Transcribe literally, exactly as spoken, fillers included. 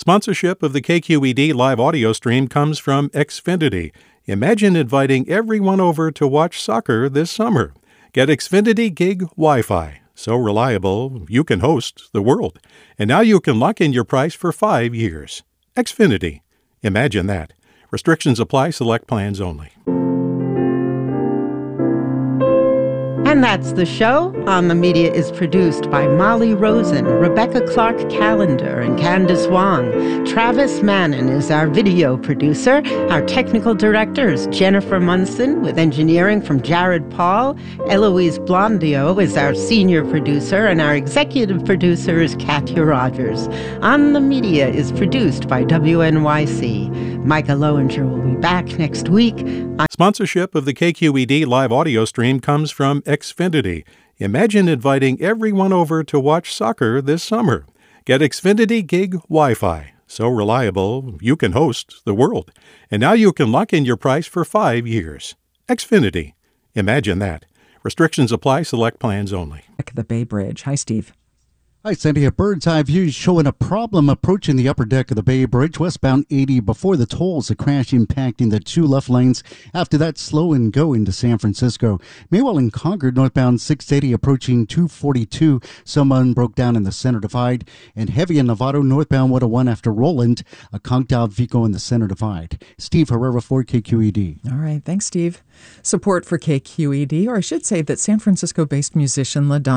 Sponsorship of the K Q E D live audio stream comes from Xfinity. Imagine inviting everyone over to watch soccer this summer. Get Xfinity Gig Wi-Fi. So reliable, you can host the world. And now you can lock in your price for five years. Xfinity. Imagine that. Restrictions apply. Select plans only. And that's the show. On the Media is produced by Molly Rosen, Rebecca Clark Callender, and Candace Wong. Travis Mannon is our video producer. Our technical director is Jennifer Munson, with engineering from Jared Paul. Eloise Blondio is our senior producer, and our executive producer is Katya Rogers. On the Media is produced by W N Y C. Micah Lowinger will be back next week. Sponsorship of the K Q E D live audio stream comes from Xfinity. Imagine inviting everyone over to watch soccer this summer. Get Xfinity Gig Wi-Fi. So reliable, you can host the world. And now you can lock in your price for five years. Xfinity. Imagine that. Restrictions apply. Select plans only. The Bay Bridge. Hi, Steve. Hi, Sandy. A bird's eye view showing a problem approaching the upper deck of the Bay Bridge, westbound eighty before the tolls. A crash impacting the two left lanes. After that, slow and go into San Francisco. Meanwhile, in Concord, northbound six eighty approaching two forty-two. Someone broke down in the center divide. And heavy in Novato, northbound one oh one after Roland. A conked out vehicle in the center divide. Steve Herrera for K Q E D. All right. Thanks, Steve. Support for K Q E D, or I should say that San Francisco-based musician LaDonna